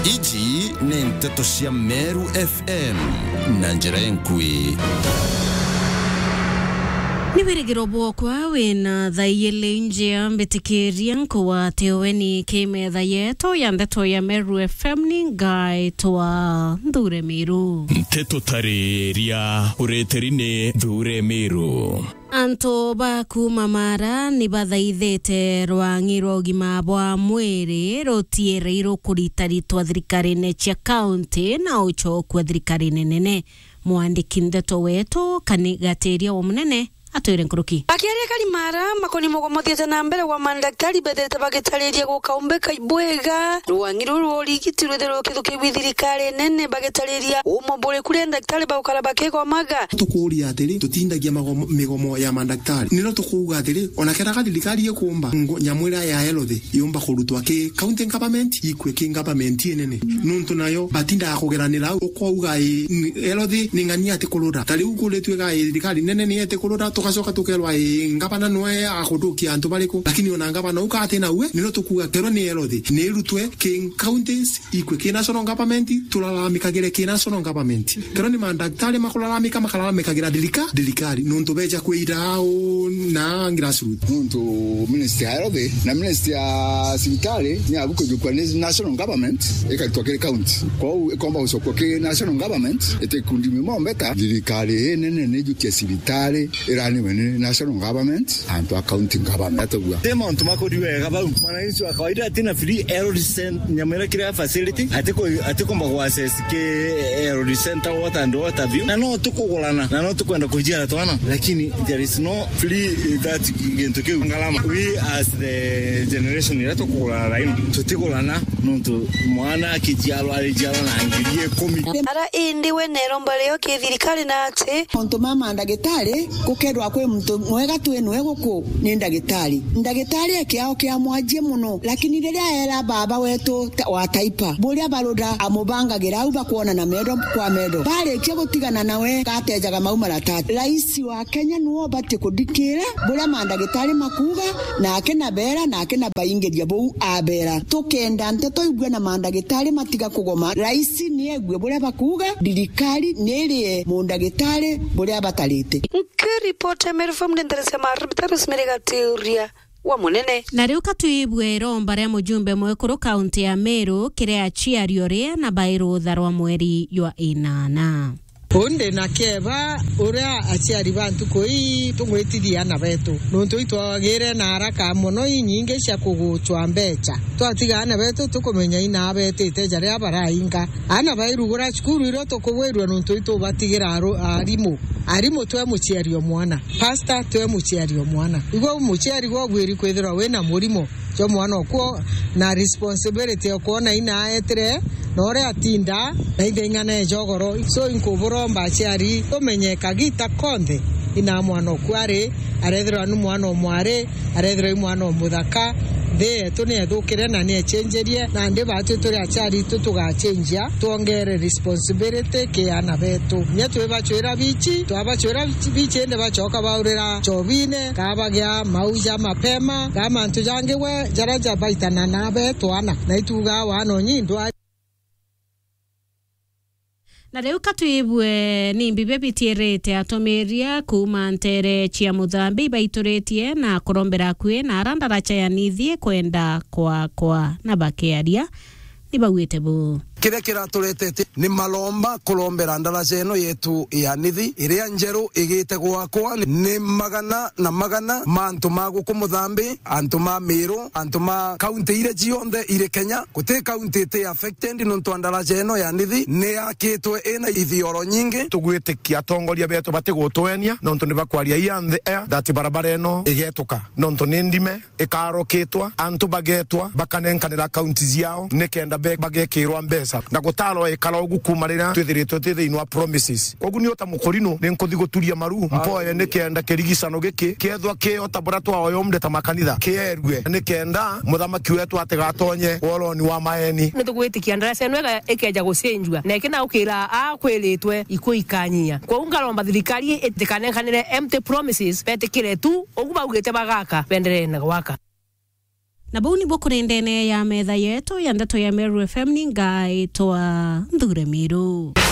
Iji ni Nteto cia Meru FM na njira enkui. Ni wirigiro bwokwa wina thayile nje mbitikiria nkuwa teweni kimetha yeto ya Nteto ya Meru FM ni ngai twa Nthure Miru. Nteto tariria ureterine Nthure Miru. Anto baku mamara ni bathaithete rwangi rwa ugima bwa mwiri rutiereirwo kuritaritwa thirikari-ini cia kaunti na uchoku thirikari-ini nene. Mwandiki Nteto wetu Kanigatiria wa munene atwire nkuruki akiaria Karimara makoni mogomothiete na mbere wa mandaktari bethete bagitariria gukaumbeka ibwega rwangi ruru rigitirwe thero kithuki thirikari nene bagitariria umobore kuri ndaktari baukara bakegomaga tukuria atiri tutindagia migomo ya mandaktari nino tukuga atiri ona keraga thirikari yekumba nyamwira ya health yomba kurutwa ke county government ikwe ke government nene nuntu nayo batinda kugeranira ukwauga health ni ngani ati kurura tari ukuletwega thirikari nene ni ati kurura tukacoka tukelwa ngabana noe akudukia antu bariko lakini ona ngabana ukate na uwe nino tukuga kero ni health ni rutwe ke counties ikwe ke national government tulalamikagire ke national government kero ni mandaktari makulalamika makalalamikagira thirikari nuntu beja kwirao na grassroots nuntu minister health na minister sibitali ni abukujukwa national government ikatwakire county kwa ikomba usokwa ke national government etekundi mimombeta thirikari nene nejukia sibitali irani wene national government and accounting government atogwa tema ontumako diwe gaba mwananchi wa kawaida tena free health center nyamera kile facility atiko mbago access ke health center water view na no tukugulana na no tukwenda kujira twana lakini there is no free that gentoke ngalama we as the generation ira tukugulana raino tutigulana nonto mwana akijalo alijalo na angirie 10 ara indi wenero mbaleo ke thirikari na ati onto mama ndagitari kukedwa kwe mtu mwega twenu eguku ni ndagitari akiao kia mwaje muno lakini riria era baba wetu wa taipa buria baroda amubangagira au bakuona na medo kwa medo bale kia gutigana nawe gatejaga maumara tatu raisi wa Kenya nuo bate kudikira buria mandagitari makuga na akena bera na akena baingeria bou abera tukenda Nteto igwe na mandagitari matiga kugoma raisi ni egwe buria bakuga thirikari nirie mundagitari buria batarite report Meru FM ndenderese marubitaro smerigatiria wa munene na riu katuibwe romba ria mujumbe mwekuru kaunti ya Meru kiria chiario ria na bairu tharwa mweri ywa inana onde na keba ora aciari bantu koi tungwitiria na betu nonto itwagire na haraka muno inyinge cia kuguchwa mbecha twatiga na betu tukumenya ina betete jaria barainga ana bairugura cukuru iro tukugwirwa nonto itubatigira arimu twe muciario mwana pastor twe muciario mwana igwo muciari gwo gwiri kwithira wena murimo cyo mwana okwo na responsibility okuona ina etere nore atinda na ingana jogoro so inkuburomba aciari tumenyeka gita konde ina mwana okware arethira nu mwana omware arethira mwana omuthaka de tune thukire na ne changerie na ndi batu turi aciari tutugachenjia tuongere responsibility ke ana betu nyetwe bachwira bichi twabachwira bichi ende bachoka baurira chobine kabagya mauja mapema kama ntujange we jaraja baitana na betu ana na ituga wano nyindwa na riu katuibwe ni mbibe bitierete atomeria kuma ntere chia muthambi baituritie na kurombera kwe na arandara chaya nithie kwenda kwa na bakiaria ni bagwite bu kire kiraturetete ni malomba kulombera ndaraca eno yetu ya nithi iria njeru igite gwakwa ni magana na magana mantu magu kumuthambi antu ma Meru antu ma county ire jionthe ire Kenya guti county te affected nontu ndaraca eno ya nithi ni akitwe ena ithioro nyingi tugwitikia atongoria betu batigutwenia nontu ni bakwaria ianthe that barabara eno igetuka nontu ni ndime ikarokitwa antu bagetwa bakanenkanira county ziao nikenda bagekirwa mbesa na gutalo ekala ogukumarira twithiritwe thithino promises kogu ni ota mukorino ni nkuthi guturia maru mpoye nikenda kirigisano giki kethwa kiota buratwa oyomde ta makanitha kierwe nikenda muthamaki wetu atigatonye woroni wa maeni nitugwitikia ndaraca nwega ekeja gucenjua na ikina ukira akwiritwe ikuikanyia kwa ungalomba thirikari itikanenkanire empty promises betikire tu oguba ugite bagaka bendere na gwaka Na buni bokurendene ya metha yetu ya ndeto ya Meru FM ningaitwa Nthure Miru.